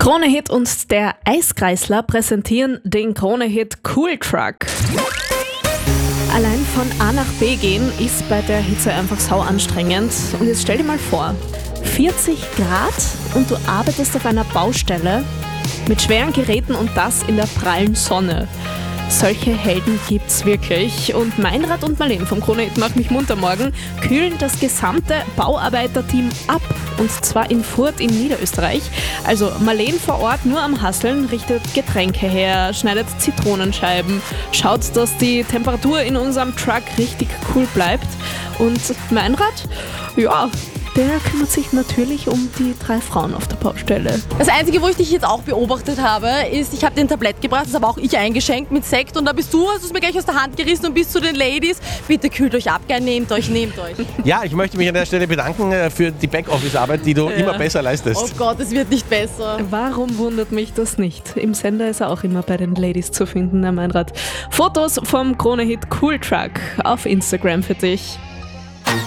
Krone-Hit und der Eiskreisler präsentieren den Krone-Hit Cool Truck. Allein von A nach B gehen ist bei der Hitze einfach sau anstrengend. Und jetzt stell dir mal vor, 40 Grad und du arbeitest auf einer Baustelle mit schweren Geräten und das in der prallen Sonne. Solche Helden gibt's wirklich. Und Meinrad und Marleen vom Krone-Hit Mach mich munter morgen kühlen das gesamte Bauarbeiterteam ab. Und zwar in Furth in Niederösterreich. Also Marleen vor Ort nur am Hasseln, richtet Getränke her, schneidet Zitronenscheiben, schaut, dass die Temperatur in unserem Truck richtig cool bleibt. Und Meinrad, ja, der kümmert sich natürlich um die 3 Frauen auf der Baustelle. Das Einzige, wo ich dich jetzt auch beobachtet habe, ist, ich habe dir ein Tablett gebracht, das habe auch ich eingeschenkt mit Sekt und da hast du es mir gleich aus der Hand gerissen und bist zu den Ladies. Bitte kühlt euch ab, gell, nehmt euch. Ja, ich möchte mich an der Stelle bedanken für die Backoffice-Arbeit, die du immer besser leistest. Oh Gott, es wird nicht besser. Warum wundert mich das nicht? Im Sender ist er auch immer bei den Ladies zu finden, der Meinrad. Fotos vom Krone-Hit Cool Truck auf Instagram für dich.